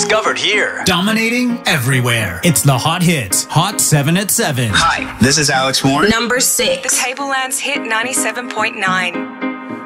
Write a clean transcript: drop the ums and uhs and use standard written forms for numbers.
discovered here. Dominating everywhere. It's the Hot Hits, Hot 7 at 7. Hi, this is Alex Warren. Number 6. The Tablelands hit 97.9.